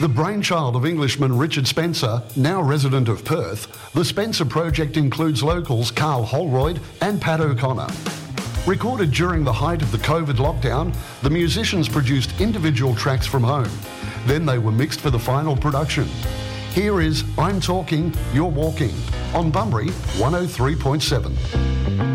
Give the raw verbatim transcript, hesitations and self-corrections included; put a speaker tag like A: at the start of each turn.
A: The brainchild of Englishman Richard Spencer, now resident of Perth, the Spencer Project includes locals Carl Holroyd and Pat O'Connor. Recorded during the height of the COVID lockdown, the musicians produced individual tracks from home. Then they were mixed for the final production. Here is I'm Talking, You're Walking on Bunbury one oh three point seven.